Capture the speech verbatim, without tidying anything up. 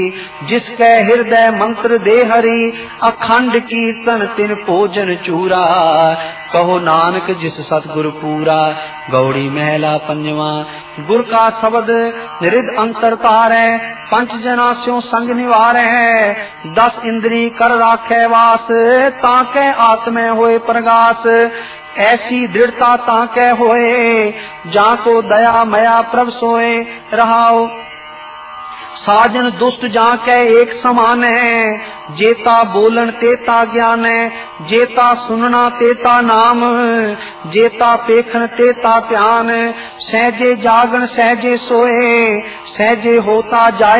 जिसके हृदय मंत्र दे हरि, अखंड कीर्तन तिन भोजन चूरा। कहो नानक जिस सतगुर पूरा, गौड़ी महला पंजवा। गुर का शब्द हृद अंतर तारै, पंच जना स्यों संग निवारै। दस इंद्री कर राखे वास, ताके आत्मे होए प्रगास। ऐसी दृढ़ता ताके होए, जाको दया मया प्रभ सोए। रहाओ साजन दुष्ट जाके एक समान है, जेता बोलन तेता ज्ञान है। जेता सुनना तेता नाम, जेता पेखन तेता ध्यान। सहजे जागन सहजे सोए, सहजे होता जाए